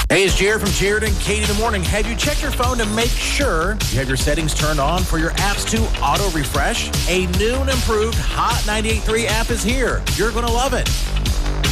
Hey, it's Jared from Jared and Katie in the morning. Have you checked your phone to make sure you have your settings turned on for your apps to auto-refresh? A new and improved Hot 98.3 app is here. You're going to love it.